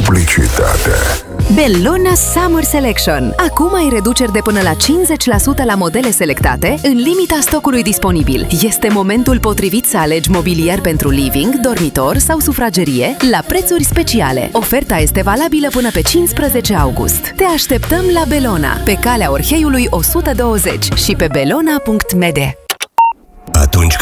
Simplicitate. Bellona Summer Selection. Acum ai reduceri de până la 50% la modele selectate, în limita stocului disponibil. Este momentul potrivit să alegi mobilier pentru living, dormitor sau sufragerie la prețuri speciale. Oferta este valabilă până pe 15 august. Te așteptăm la Bellona, pe calea Orheiului 120 și pe bellona.md. Atunci